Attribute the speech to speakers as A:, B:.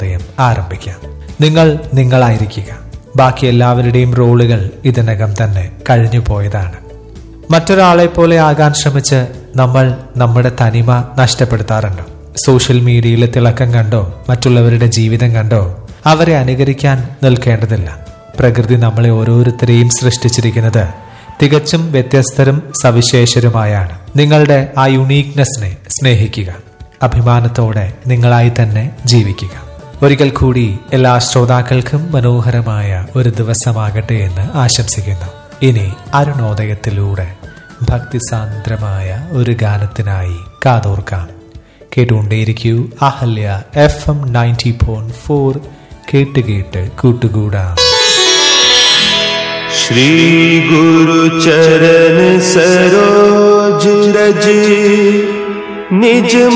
A: അരുണോദയം ആരംഭിക്കാം. നിങ്ങൾ നിങ്ങളായിരിക്കുക. ബാക്കി എല്ലാവരുടെയും റോളുകൾ ഇതിനകം തന്നെ കഴിഞ്ഞു പോയതാണ്. മറ്റൊരാളെ പോലെ ആകാൻ ശ്രമിച്ച് നമ്മൾ നമ്മുടെ തനിമ നഷ്ടപ്പെടുത്താറുണ്ടോ? സോഷ്യൽ മീഡിയയിലെ തിളക്കം കണ്ടോ മറ്റുള്ളവരുടെ ജീവിതം കണ്ടോ അവരെ അനുകരിക്കാൻ നിൽക്കേണ്ടതില്ല. പ്രകൃതി നമ്മളെ ഓരോരുത്തരെയും സൃഷ്ടിച്ചിരിക്കുന്നത് തികച്ചും വ്യത്യസ്തരും സവിശേഷരുമായാണ്. നിങ്ങളുടെ ആ യുണീക്നെസ്സിനെ സ്നേഹിക്കുക. അഭിമാനത്തോടെ നിങ്ങളായി തന്നെ ജീവിക്കുക. ഒരിക്കൽ കൂടി എല്ലാ ശ്രോതാക്കൾക്കും മനോഹരമായ ഒരു ദിവസമാകട്ടെ എന്ന് ആശംസിക്കുന്നു. ഇനി അരുണോദയത്തിലൂടെ ഭക്തിസാന്ദ്രമായ ഒരു ഗാനത്തിനായി കാതോർക്കാം. കേട്ടുകൊണ്ടേയിരിക്കൂ അഹല്യ FM 90.4. കേട്ട് കേട്ട് കൂട്ടുകൂടാം.
B: श्री गुरु चरण सरोज रज निज